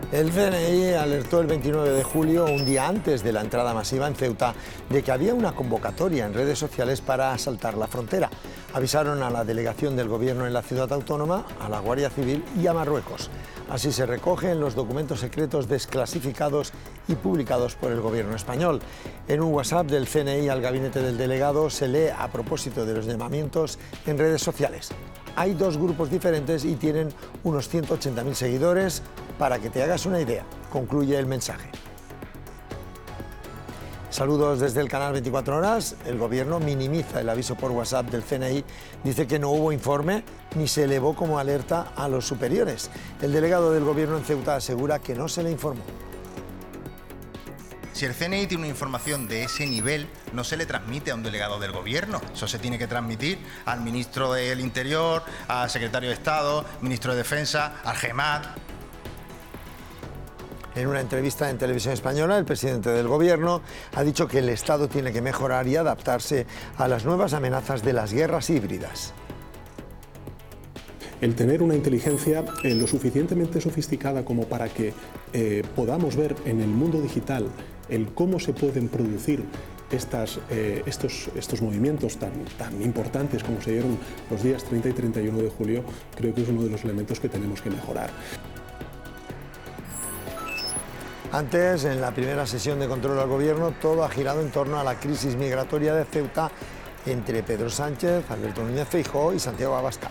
El CNI alertó el 29 de julio, un día antes de la entrada masiva en Ceuta, de que había una convocatoria en redes sociales para asaltar la frontera. Avisaron a la delegación del gobierno en la ciudad autónoma, a la Guardia Civil y a Marruecos. Así se recoge en los documentos secretos desclasificados y publicados por el gobierno español. En un WhatsApp del CNI al gabinete del delegado se lee a propósito de los llamamientos en redes sociales. Hay dos grupos diferentes y tienen unos 180.000 seguidores. Para que te hagas una idea, concluye el mensaje. Saludos desde el canal 24 Horas. El gobierno minimiza el aviso por WhatsApp del CNI. Dice que no hubo informe ni se elevó como alerta a los superiores. El delegado del gobierno en Ceuta asegura que no se le informó. Si el CNI tiene una información de ese nivel, no se le transmite a un delegado del gobierno. Eso se tiene que transmitir al ministro del Interior, al secretario de Estado, ministro de Defensa, al GEMAT. En una entrevista en Televisión Española, el presidente del gobierno ha dicho que el Estado tiene que mejorar y adaptarse a las nuevas amenazas de las guerras híbridas. El tener una inteligencia lo suficientemente sofisticada como para que podamos ver en el mundo digital el cómo se pueden producir estos movimientos tan importantes como se dieron los días 30 y 31 de julio, creo que es uno de los elementos que tenemos que mejorar. Antes, en la primera sesión de control al gobierno, todo ha girado en torno a la crisis migratoria de Ceuta entre Pedro Sánchez, Alberto Núñez Feijóo y Santiago Abascal.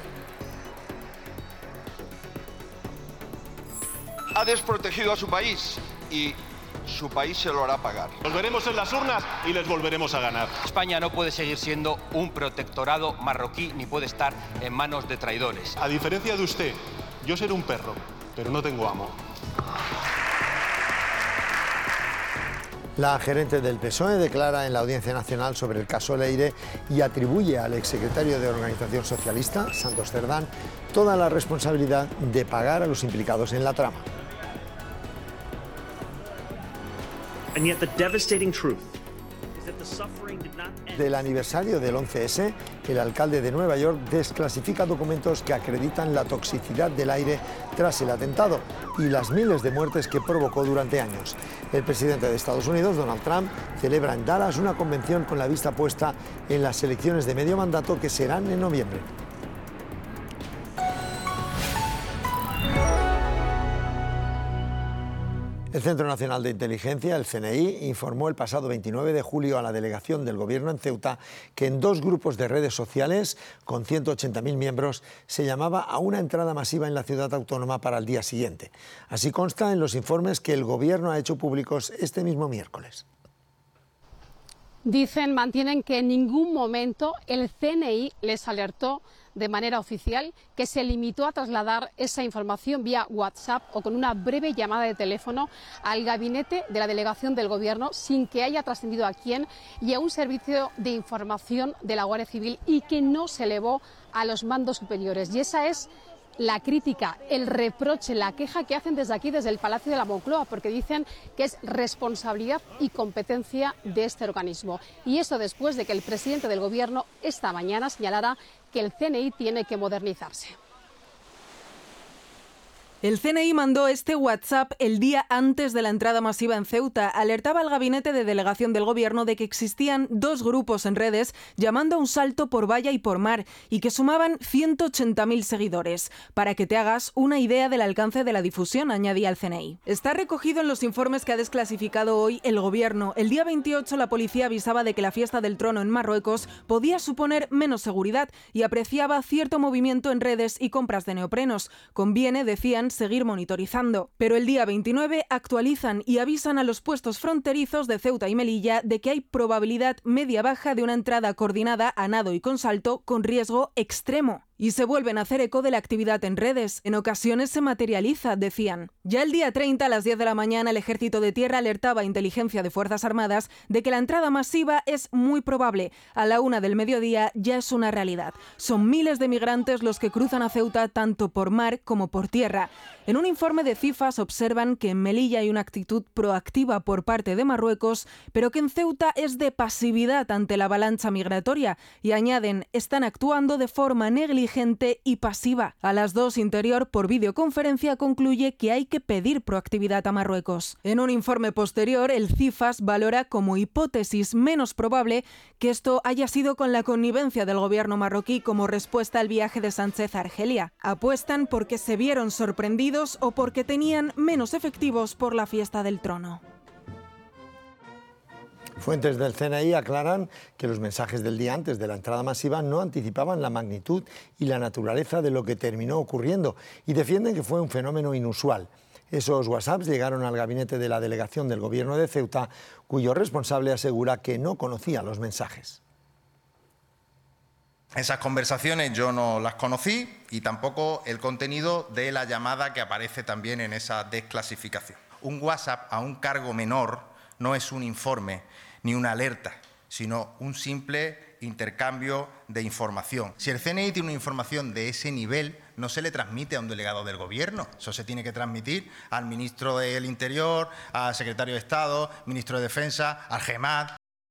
Ha desprotegido a su país y su país se lo hará pagar. Nos veremos en las urnas y les volveremos a ganar. España no puede seguir siendo un protectorado marroquí ni puede estar en manos de traidores. A diferencia de usted, yo seré un perro, pero no tengo amo. La gerente del PSOE declara en la Audiencia Nacional sobre el caso Leire y atribuye al exsecretario de Organización Socialista, Santos Cerdán, toda la responsabilidad de pagar a los implicados en la trama. Del aniversario del 11S, el alcalde de Nueva York desclasifica documentos que acreditan la toxicidad del aire tras el atentado y las miles de muertes que provocó durante años. El presidente de Estados Unidos, Donald Trump, celebra en Dallas una convención con la vista puesta en las elecciones de medio mandato que serán en noviembre. El Centro Nacional de Inteligencia, el CNI, informó el pasado 29 de julio a la delegación del gobierno en Ceuta que en dos grupos de redes sociales con 180.000 miembros se llamaba a una entrada masiva en la ciudad autónoma para el día siguiente. Así consta en los informes que el gobierno ha hecho públicos este mismo miércoles. Mantienen que en ningún momento el CNI les alertó de manera oficial, que se limitó a trasladar esa información vía WhatsApp o con una breve llamada de teléfono al gabinete de la delegación del gobierno sin que haya trascendido a quién y a un servicio de información de la Guardia Civil y que no se elevó a los mandos superiores. Y esa es la crítica, el reproche, la queja que hacen desde aquí, desde el Palacio de la Moncloa, porque dicen que es responsabilidad y competencia de este organismo. Y eso después de que el presidente del Gobierno esta mañana señalara que el CNI tiene que modernizarse. El CNI mandó este WhatsApp el día antes de la entrada masiva en Ceuta. Alertaba al gabinete de delegación del gobierno de que existían dos grupos en redes llamando a un salto por valla y por mar y que sumaban 180.000 seguidores. Para que te hagas una idea del alcance de la difusión, añadía el CNI. Está recogido en los informes que ha desclasificado hoy el gobierno. El día 28 la policía avisaba de que la fiesta del trono en Marruecos podía suponer menos seguridad y apreciaba cierto movimiento en redes y compras de neoprenos. Conviene, decían, seguir monitorizando. Pero el día 29 actualizan y avisan a los puestos fronterizos de Ceuta y Melilla de que hay probabilidad media-baja de una entrada coordinada a nado y con salto con riesgo extremo. Y se vuelven a hacer eco de la actividad en redes. En ocasiones se materializa, decían. Ya el día 30, a las 10 de la mañana, el Ejército de Tierra alertaba a inteligencia de Fuerzas Armadas de que la entrada masiva es muy probable. A la 1 del mediodía ya es una realidad. Son miles de migrantes los que cruzan a Ceuta tanto por mar como por tierra. En un informe de Cifas observan que en Melilla hay una actitud proactiva por parte de Marruecos, pero que en Ceuta es de pasividad ante la avalancha migratoria. Y añaden, están actuando de forma negligente negligente y pasiva. A las 2, Interior, por videoconferencia, concluye que hay que pedir proactividad a Marruecos. En un informe posterior, el CIFAS valora como hipótesis menos probable que esto haya sido con la connivencia del gobierno marroquí como respuesta al viaje de Sánchez a Argelia. Apuestan porque se vieron sorprendidos o porque tenían menos efectivos por la fiesta del trono. Fuentes del CNI aclaran que los mensajes del día antes de la entrada masiva no anticipaban la magnitud y la naturaleza de lo que terminó ocurriendo y defienden que fue un fenómeno inusual. Esos WhatsApps llegaron al gabinete de la delegación del gobierno de Ceuta, cuyo responsable asegura que no conocía los mensajes. Esas conversaciones yo no las conocí y tampoco el contenido de la llamada que aparece también en esa desclasificación. Un WhatsApp a un cargo menor no es un informe ni una alerta, sino un simple intercambio de información. Si el CNI tiene una información de ese nivel, no se le transmite a un delegado del Gobierno. Eso se tiene que transmitir al ministro del Interior, al secretario de Estado, ministro de Defensa, al GEMAT.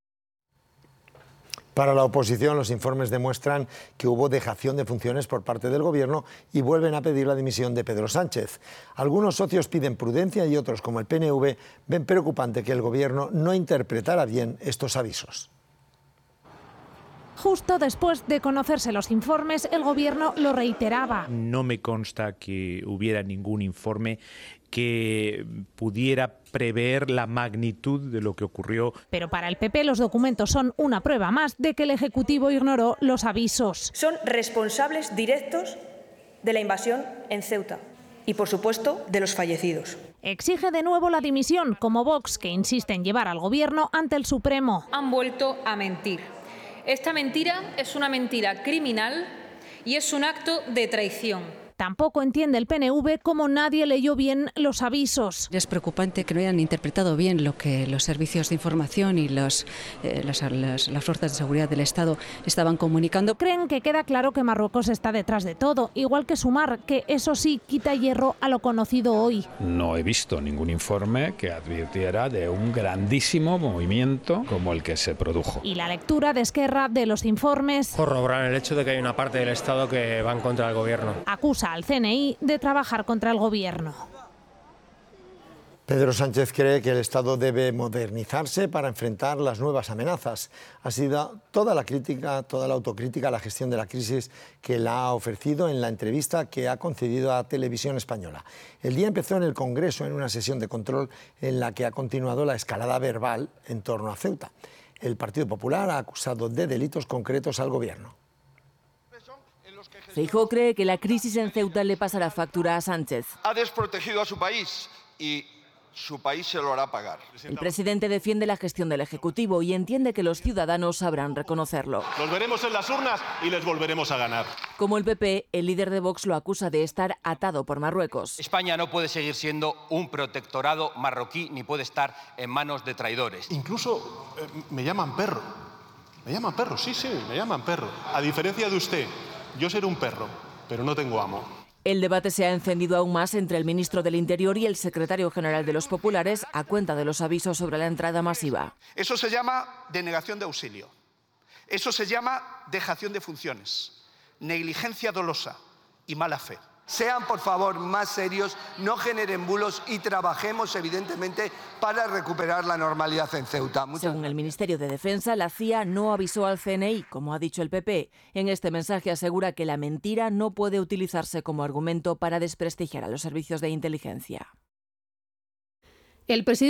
Para la oposición, los informes demuestran que hubo dejación de funciones por parte del Gobierno y vuelven a pedir la dimisión de Pedro Sánchez. Algunos socios piden prudencia y otros, como el PNV, ven preocupante que el Gobierno no interpretara bien estos avisos. Justo después de conocerse los informes, el Gobierno lo reiteraba. No me consta que hubiera ningún informe que pudiera prever la magnitud de lo que ocurrió. Pero para el PP los documentos son una prueba más de que el Ejecutivo ignoró los avisos. Son responsables directos de la invasión en Ceuta y, por supuesto, de los fallecidos. Exige de nuevo la dimisión, como Vox, que insiste en llevar al Gobierno ante el Supremo. Han vuelto a mentir. Esta mentira es una mentira criminal y es un acto de traición. Tampoco entiende el PNV cómo nadie leyó bien los avisos. Es preocupante que no hayan interpretado bien lo que los servicios de información y las fuerzas de seguridad del Estado estaban comunicando. Creen que queda claro que Marruecos está detrás de todo, igual que Sumar, que eso sí quita hierro a lo conocido hoy. No he visto ningún informe que advirtiera de un grandísimo movimiento como el que se produjo. Y la lectura de Esquerra de los informes corroboran el hecho de que hay una parte del Estado que va en contra del Gobierno. Acusa al CNI de trabajar contra el Gobierno. Pedro Sánchez cree que el Estado debe modernizarse para enfrentar las nuevas amenazas. Ha sido toda la autocrítica a la gestión de la crisis que la ha ofrecido en la entrevista que ha concedido a Televisión Española. El día empezó en el Congreso en una sesión de control en la que ha continuado la escalada verbal en torno a Ceuta. El Partido Popular ha acusado de delitos concretos al Gobierno. Feijóo cree que la crisis en Ceuta le pasará factura a Sánchez. Ha desprotegido a su país y su país se lo hará pagar. El presidente defiende la gestión del Ejecutivo y entiende que los ciudadanos sabrán reconocerlo. Los veremos en las urnas y les volveremos a ganar. Como el PP, el líder de Vox lo acusa de estar atado por Marruecos. España no puede seguir siendo un protectorado marroquí ni puede estar en manos de traidores. Incluso me llaman perro. Me llaman perro, sí, me llaman perro. A diferencia de usted, yo seré un perro, pero no tengo amo. El debate se ha encendido aún más entre el ministro del Interior y el secretario general de los Populares a cuenta de los avisos sobre la entrada masiva. Eso se llama denegación de auxilio. Eso se llama dejación de funciones, negligencia dolosa y mala fe. Sean, por favor, más serios, no generen bulos y trabajemos, evidentemente, para recuperar la normalidad en Ceuta. Según el Ministerio de Defensa, la CIA no avisó al CNI, como ha dicho el PP. En este mensaje asegura que la mentira no puede utilizarse como argumento para desprestigiar a los servicios de inteligencia. El presidente